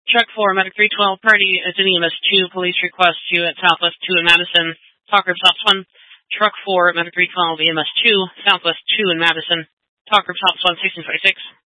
Truck 4, Medic 312, party at EMS 2, police request you at Southwest 2 in Madison. Talk group stops 1. Truck 4, Medic 312, EMS 2, Southwest 2 in Madison. Talk group stops 1, 1646.